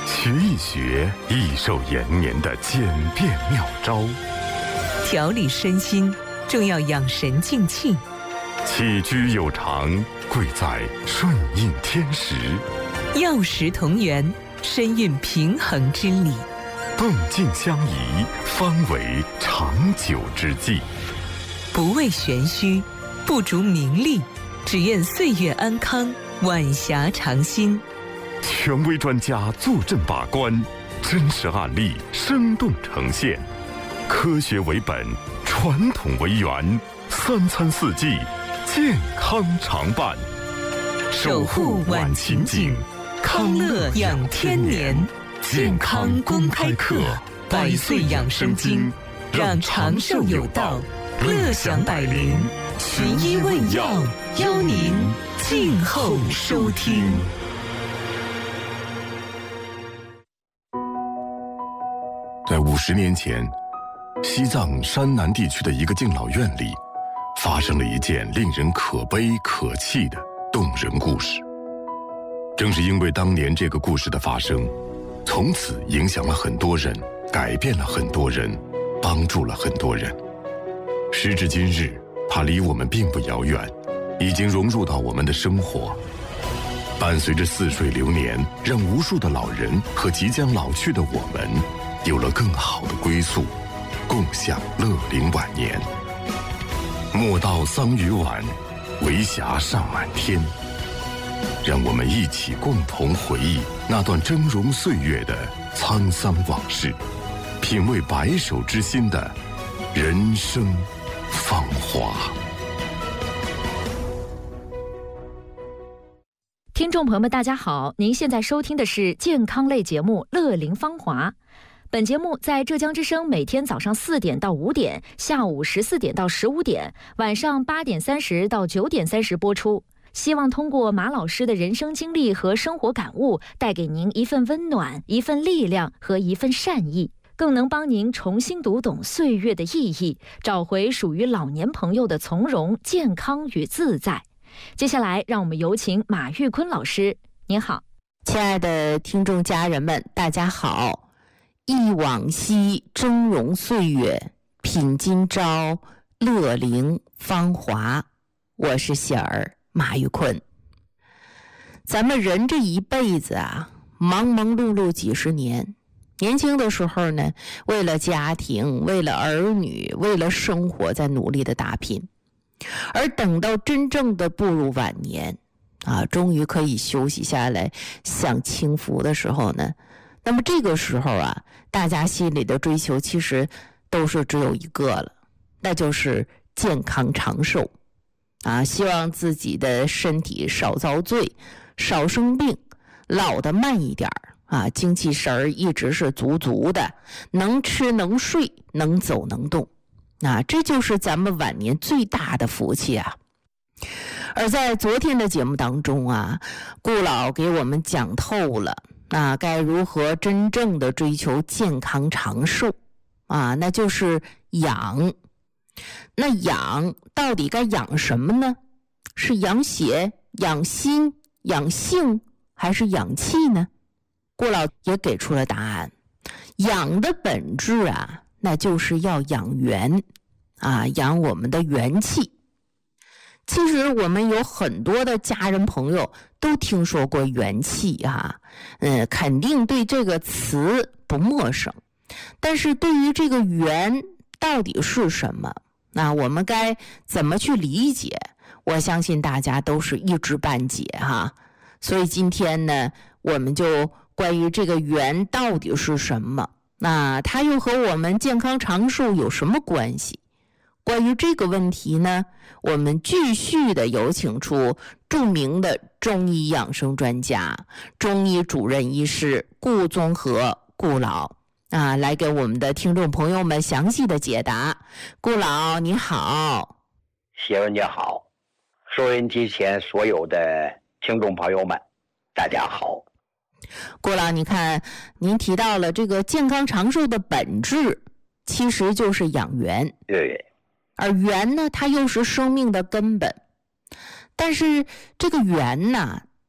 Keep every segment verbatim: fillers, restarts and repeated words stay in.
学一学益寿延年的简便妙招， 调理身心正要养神静气， 起居有常贵在顺应天时， 药食同源深蕴平衡之理， 动静相宜方为长久之计。 不为玄虚，不逐名利，只愿岁月安康，晚霞常新。 权威专家坐镇把关，真实案例生动呈现，科学为本，传统为源，三餐四季健康常伴， 守护晚晴景，康乐养天年。健康公开课，百岁养生经，让长寿有道，乐享百龄。寻医问药，邀您静候收听。 在五十年前，西藏山南地区的一个敬老院里，发生了一件令人可悲可泣的动人故事。正是因为当年这个故事的发生，从此影响了很多人，改变了很多人，帮助了很多人。时至今日，它离我们并不遥远，已经融入到我们的生活，伴随着似水流年，让无数的老人和即将老去的我们有了更好的归宿，共享乐龄晚年。莫道桑榆晚，为霞尚满天。让我们一起共同回忆那段峥嵘岁月的沧桑往事，品味白首之心的人生芳华。 听众朋友们大家好，您现在收听的是健康类节目《乐龄芳华》。本节目在浙江之声每天早上四点到五点，下午十四点到十五点，晚上八点三十到九点三十播出。希望通过马老师的人生经历和生活感悟，带给您一份温暖、一份力量和一份善意，更能帮您重新读懂岁月的意义，找回属于老年朋友的从容、健康与自在。接下来，让我们有请马玉坤老师。您好， 亲爱的听众家人们，大家好！忆往昔峥嵘岁月，品今朝乐龄芳华。我是喜儿。马玉坤，咱们人这一辈子啊，忙忙碌碌几十年。年轻的时候呢，为了家庭，为了儿女，为了生活，在努力的打拼。而等到真正的步入晚年啊，终于可以休息下来，享清福的时候呢，那么这个时候啊，大家心里的追求其实都是只有一个了，那就是健康长寿。啊，希望自己的身体少遭罪，少生病，老得慢一点啊，精气神儿一直是足足的，能吃能睡，能走能动，啊，这就是咱们晚年最大的福气啊。而在昨天的节目当中啊，顾老给我们讲透了，啊，该如何真正的追求健康长寿啊，那就是养。那养到底该养什么呢？是养血、养心、养性，还是养气呢？顾老也给出了答案。养的本质啊，那就是要养元啊，养我们的元气。其实我们有很多的家人朋友都听说过元气啊，嗯，肯定对这个词不陌生。但是对于这个元到底是什么？那我们该怎么去理解？我相信大家都是一知半解哈。所以今天呢，我们就关于这个元到底是什么，那它又和我们健康长寿有什么关系？关于这个问题呢，我们继续的有请出著名的中医养生专家、中医主任医师顾宗和顾老啊，来给我们的听众朋友们详细的解答。顾老你好。 喜儿你好，收音机前所有的听众朋友们大家好。 顾老，你看您提到了这个健康长寿的本质其实就是养元， 对， 而元呢它又是生命的根本。但是这个元呢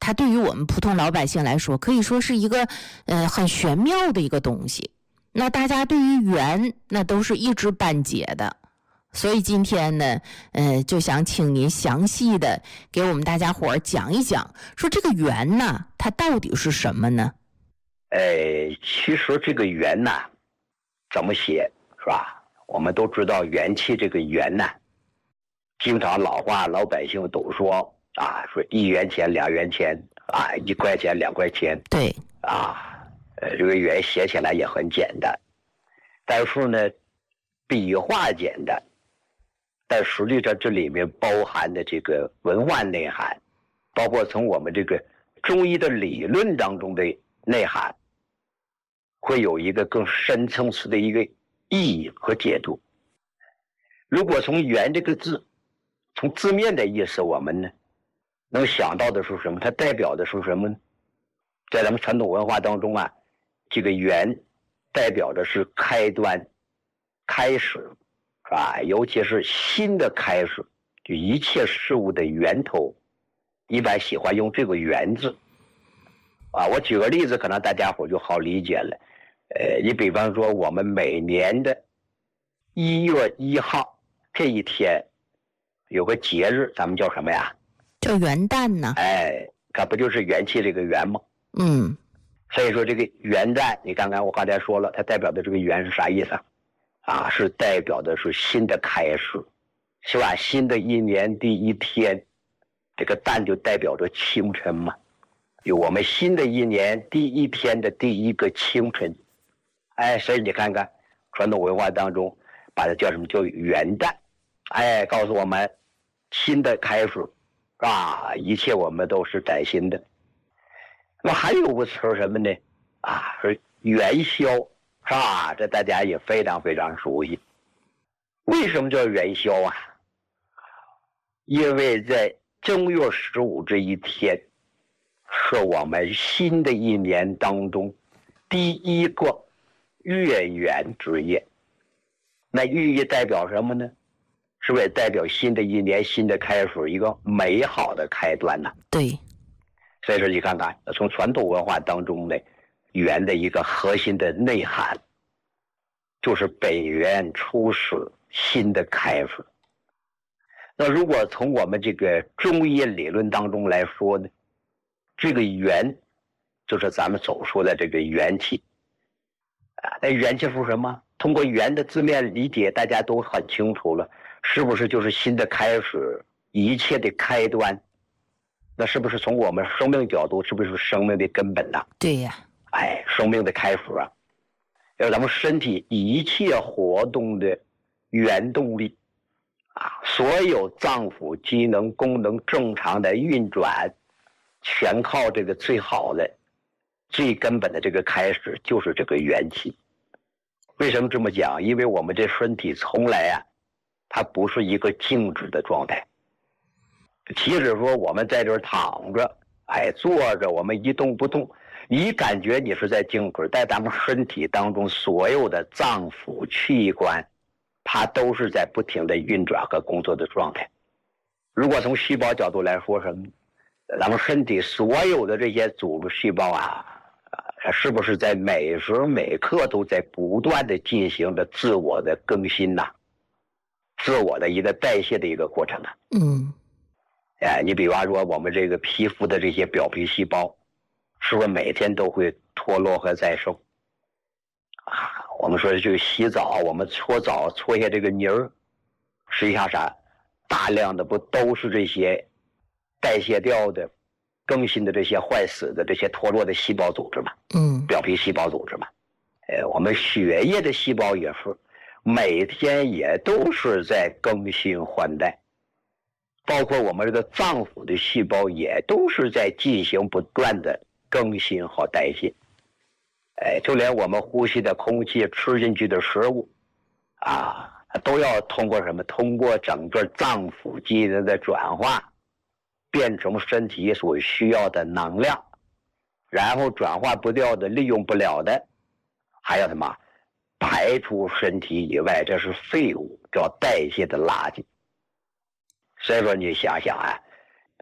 它对于我们普通老百姓来说，可以说是一个呃很玄妙的一个东西。那大家对于缘，那都是一知半解的。所以今天呢，呃，就想请您详细的给我们大家伙儿讲一讲，说这个缘呢，它到底是什么呢？ 哎，其实这个缘呢，怎么写是吧？我们都知道元气这个元呢，经常老话老百姓都说啊，说一元钱两元钱啊，一块钱两块钱。 对啊，呃，这个元写起来也很简单，但是呢，笔画简单，但实际上这里面包含的这个文化内涵，包括从我们这个中医的理论当中的内涵，会有一个更深层次的一个意义和解读。如果从元这个字，从字面的意思，我们呢能想到的是什么？它代表的是什么呢？在咱们传统文化当中啊，这个元代表的是开端、开始，是吧？尤其是新的开始，就一切事物的源头，一般喜欢用这个元字。啊，我举个例子，可能大家伙就好理解了。呃，你比方说，我们每年的一月一号这一天有个节日，咱们叫什么呀？ 叫元旦呢。 哎，可不就是元气这个元吗？ 嗯， 所以说这个元旦，你刚刚我刚才说了，它代表的这个元是啥意思啊？啊，是代表的是新的开始，是吧？新的一年第一天，这个旦就代表着清晨嘛。有我们新的一年第一天的第一个清晨，哎，所以你看看传统文化当中把它叫什么？叫元旦，哎，告诉我们新的开始啊，一切我们都是崭新的。那么还有个词儿什么呢？啊，是元宵，是吧？这大家也非常非常熟悉。为什么叫元宵啊？因为在正月十五这一天，是我们新的一年当中第一个月圆之夜。那寓意代表什么呢？是不是也代表新的一年新的开始，一个美好的开端呢？ 对。 所以说你看看从传统文化当中呢，元的一个核心的内涵就是本源初始，新的开始。那如果从我们这个中医理论当中来说呢，这个元就是咱们所说的这个元气啊。那元气是什么？通过元的字面理解，大家都很清楚了，是不是就是新的开始，一切的开端？那是不是从我们生命角度，是不是生命的根本呢？ 对呀， 哎，生命的开始啊，要咱们身体一切活动的原动力啊，所有脏腑机能功能正常的运转，全靠这个最好的、最根本的这个开始，就是这个元气。为什么这么讲？因为我们这身体从来啊，它不是一个静止的状态。即使说我们在这儿躺着，哎，坐着，我们一动不动，你感觉你是在静止，在咱们身体当中所有的脏腑器官，它都是在不停的运转和工作的状态。如果从细胞角度来说，什么？咱们身体所有的这些组织细胞啊，是不是在每时每刻都在不断的进行着自我的更新呐、啊？自我的一个代谢的一个过程啊。 嗯。 哎，你比方说我们这个皮肤的这些表皮细胞，是不是每天都会脱落和再生啊？我们说这个洗澡，我们搓澡搓下这个泥儿，实际上啥，大量的不都是这些代谢掉的、更新的这些坏死的这些脱落的细胞组织嘛？ 嗯， 表皮细胞组织嘛。呃，我们血液的细胞也是，每天也都是在更新换代。包括我们这个脏腑的细胞也都是在进行不断的更新和代谢，哎，就连我们呼吸的空气、吃进去的食物，啊，都要通过什么？通过整个脏腑机能的转化，变成身体所需要的能量，然后转化不掉的、利用不了的，还要什么？排出身体以外，这是废物，叫代谢的垃圾。所以说你想想啊，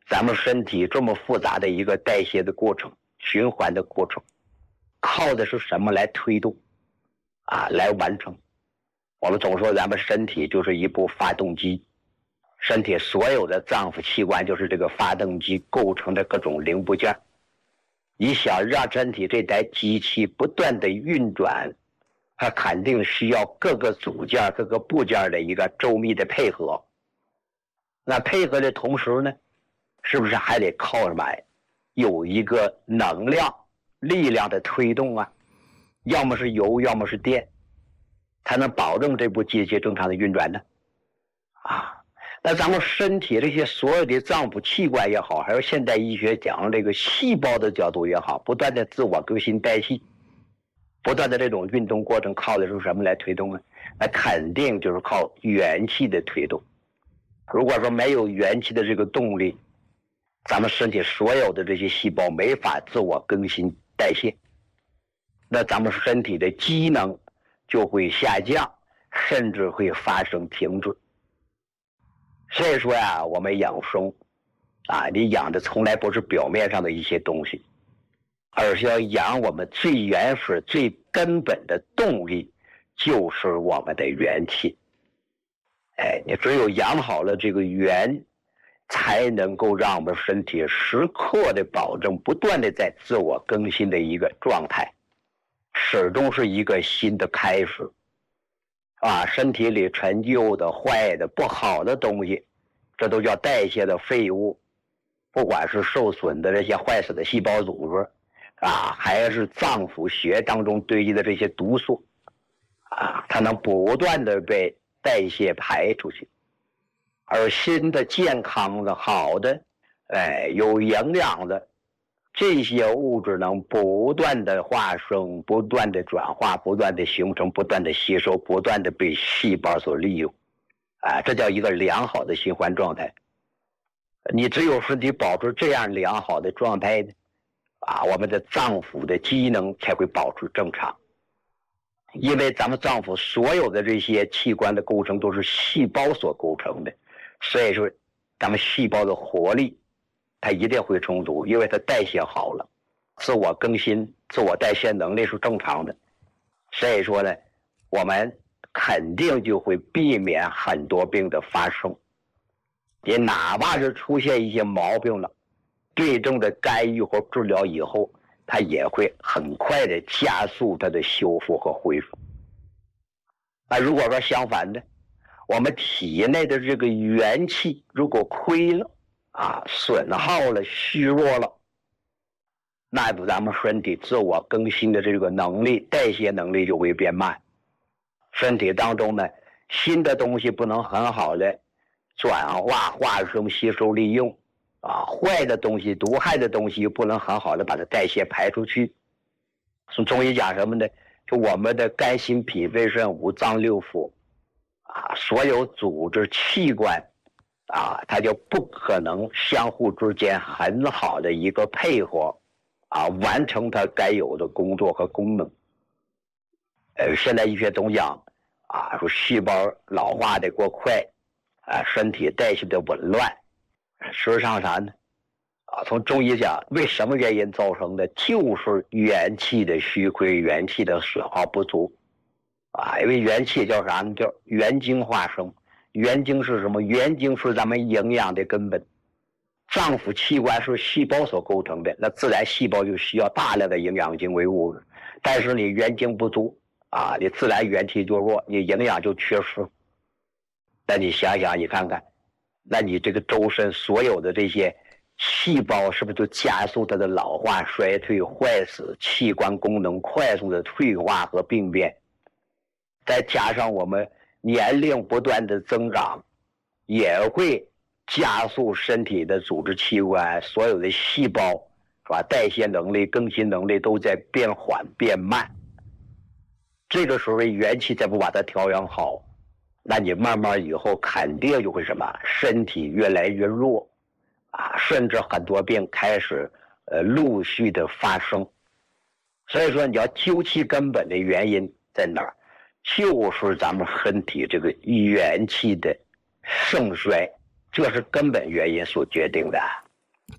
咱们身体这么复杂的一个代谢的过程、循环的过程，靠的是什么来推动啊，来完成？我们总说咱们身体就是一部发动机，身体所有的脏腑器官就是这个发动机构成的各种零部件。你想让身体这台机器不断的运转，它肯定需要各个组件、各个部件的一个周密的配合。那配合的同时呢，是不是还得靠什么？有一个能量、力量的推动啊，要么是油，要么是电，才能保证这部机器正常的运转呢？啊。那咱们身体这些所有的脏腑器官也好，还有现代医学讲这个细胞的角度也好，不断的自我更新代谢，不断的这种运动过程，靠的是什么来推动呢？那肯定就是靠元气的推动。如果说没有元气的这个动力，咱们身体所有的这些细胞没法自我更新代谢，那咱们身体的机能就会下降，甚至会发生停滞。所以说呀、啊，我们养生啊，你养的从来不是表面上的一些东西，而是要养我们最原始、最根本的动力，就是我们的元气。哎，你只有养好了这个元，才能够让我们身体时刻的保证不断的在自我更新的一个状态，始终是一个新的开始。啊，身体里陈旧的、坏的、不好的东西，这都叫代谢的废物。不管是受损的这些坏死的细胞组织，啊，还是脏腑血当中堆积的这些毒素，啊，它能不断的被代谢排出去，而新的、健康的、好的，哎，有营养的。这些物质能不断的化生，不断的转化，不断的形成，不断的吸收，不断的被细胞所利用，啊，这叫一个良好的循环状态。你只有身体保持这样良好的状态呢，啊，我们的脏腑的机能才会保持正常。因为咱们脏腑所有的这些器官的构成都是细胞所构成的，所以说咱们细胞的活力它一定会充足，因为它代谢好了，自我更新、自我代谢能力是正常的。所以说呢，我们肯定就会避免很多病的发生。也哪怕是出现一些毛病了，对症的干预或治疗以后，它也会很快的加速它的修复和恢复。那如果说相反的，我们体内的这个元气如果亏了，啊，损耗了、虚弱了，那咱们身体自我更新的这个能力、代谢能力就会变慢。身体当中呢，新的东西不能很好的转化、化生、吸收、利用，啊，坏的东西、毒害的东西又不能很好的把它代谢排出去。从中医讲什么呢？就我们的肝、心、脾、肺、肾、五脏六腑，啊，所有组织器官。啊，它就不可能相互之间很好的一个配合，啊，完成它该有的工作和功能。呃，现代医学总讲，啊，说细胞老化的过快，啊，身体代谢的紊乱，事实上啥呢？啊，从中医讲，为什么原因造成的，就是元气的虚亏，元气的损耗不足，啊，因为元气叫啥呢？叫元精化生。元精是什么？元精是咱们营养的根本。脏腑器官是细胞所构成的，那自然细胞就需要大量的营养精微物质。但是你元精不足啊，你自然元气就弱，你营养就缺失。那你想想，你看看，那你这个周身所有的这些细胞是不是就加速它的老化、衰退、坏死，器官功能快速的退化和病变？再加上我们年龄不断的增长，也会加速身体的组织器官所有的细胞，是吧？代谢能力、更新能力都在变缓变慢。这个时候元气再不把它调养好，那你慢慢以后肯定就会什么？身体越来越弱，啊，甚至很多病开始呃陆续的发生。所以说你要究其根本的原因在哪儿？就是咱们身体这个元气的盛衰，这是根本原因所决定的。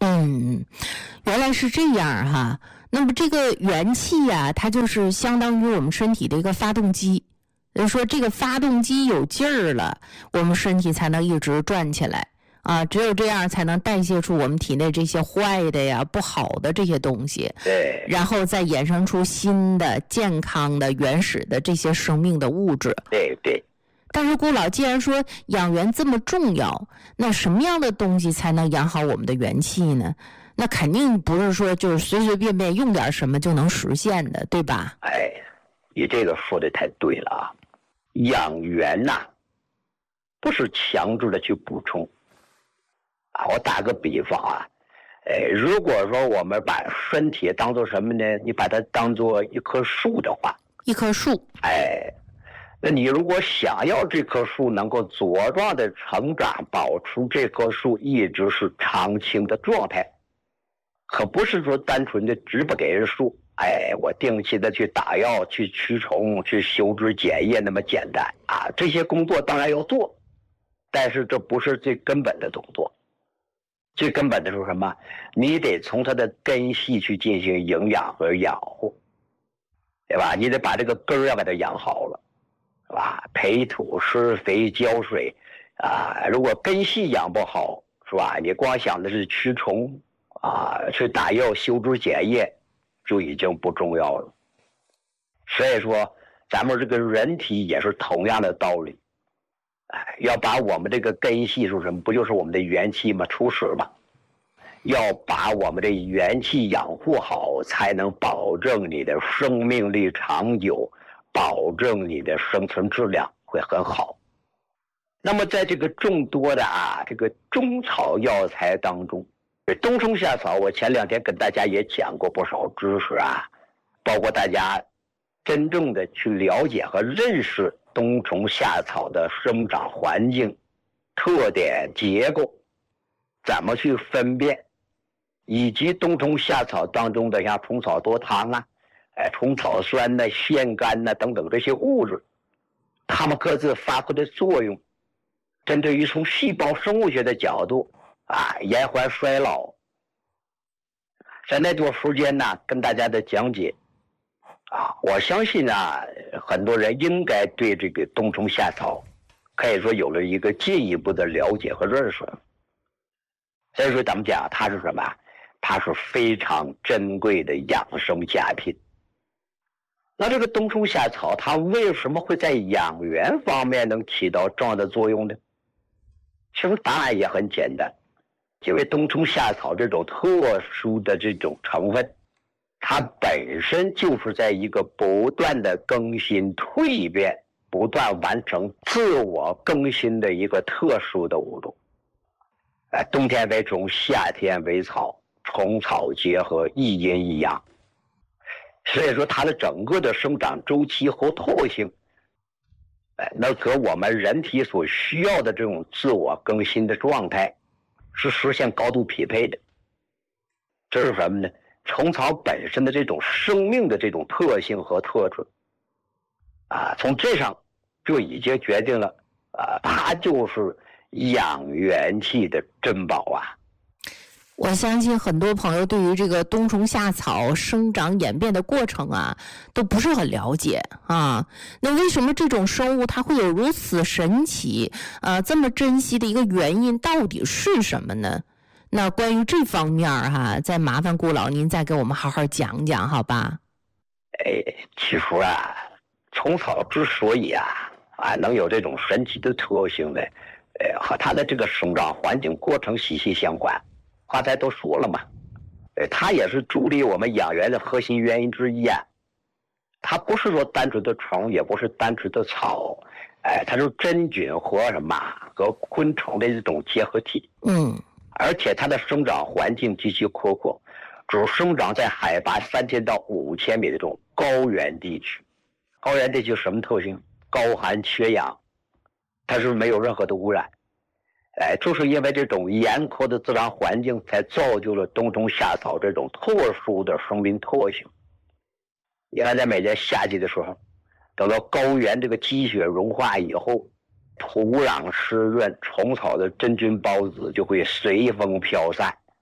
嗯，原来是这样哈。那么这个元气呀、啊，它就是相当于我们身体的一个发动机。就是说这个发动机有劲儿了，我们身体才能一直转起来啊，只有这样才能代谢出我们体内这些坏的呀、不好的这些东西， 对， 然后再衍生出新的、健康的、原始的这些生命的物质。 对对。 但是顾老，既然说养元这么重要，那什么样的东西才能养好我们的元气呢？那肯定不是说就是随随便便用点什么就能实现的，对吧？ 哎，你这个说的太对了啊！养元呐、啊，不是强制的去补充啊。我打个比方啊，哎，如果说我们把身体当做什么呢？你把它当做一棵树的话， 一棵树， 哎，那你如果想要这棵树能够茁壮的成长，保持这棵树一直是常青的状态，可不是说单纯的只不给人树，哎，我定期的去打药、去驱虫、去修枝剪叶那么简单啊。这些工作当然要做，但是这不是最根本的动作。最根本的是什么？你得从它的根系去进行营养和养护，对吧？你得把这个根儿要给它养好了，是吧？培土、施肥、浇水啊。如果根系养不好，是吧？你光想的是驱虫啊，去打药、修枝剪叶，就已经不重要了。所以说，咱们这个人体也是同样的道理。哎，要把我们这个根系是什么？不就是我们的元气吗？初始嘛。要把我们的元气养护好，才能保证你的生命力长久，保证你的生存质量会很好。那么在这个众多的啊这个中草药材当中，冬虫夏草，我前两天跟大家也讲过不少知识啊，包括大家真正的去了解和认识冬虫夏草的生长环境、特点、结构，怎么去分辨，以及冬虫夏草当中的像虫草多糖啊、哎虫草酸呐、腺苷呐等等这些物质，它们各自发挥的作用，针对于从细胞生物学的角度啊，延缓衰老。在那段时间呢，跟大家的讲解啊，我相信啊，很多人应该对这个冬虫夏草可以说有了一个进一步的了解和认识。所以说咱们讲它是什么？它是非常珍贵的养生佳品。那这个冬虫夏草它为什么会在养元方面能起到重要的作用呢？其实答案也很简单，因为冬虫夏草这种特殊的这种成分，它本身就是在一个不断的更新蜕变、不断完成自我更新的一个特殊的物种。哎，冬天为虫，夏天为草，虫草结合，一阴一阳。所以说它的整个的生长周期和特性，哎，那和我们人体所需要的这种自我更新的状态是实现高度匹配的。这是什么呢？虫草本身的这种生命的这种特性和特质啊，从这上就已经决定了啊，它就是养元气的珍宝啊。 我相信很多朋友对于这个冬虫夏草生长演变的过程啊，都不是很了解啊。那为什么这种生物它会有如此神奇啊，这么珍惜的一个原因到底是什么呢？那关于这方面哈、啊，再麻烦顾老您再给我们好好讲讲，好吧？ 哎，其实啊，虫草之所以啊啊能有这种神奇的特性呢，呃，和它的这个生长环境过程息息相关。刚才都说了嘛，呃，它也是助力我们养元的核心原因之一啊。它不是说单纯的虫，也不是单纯的草，哎，它是真菌和什么和昆虫的这种结合体。 嗯， 而且它的生长环境极其苛刻，只生长在海拔三千到五千米的这种高原地区。高原地区什么特性？高寒缺氧，它是没有任何的污染。哎，就是因为这种严苛的自然环境，才造就了冬虫夏草这种特殊的生命特性。你看，在每年夏季的时候，等到高原这个积雪融化以后，土壤湿润，虫草的真菌孢子就会随风飘散，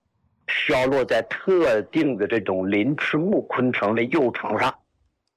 飘落在特定的这种鳞翅目昆虫的幼虫上，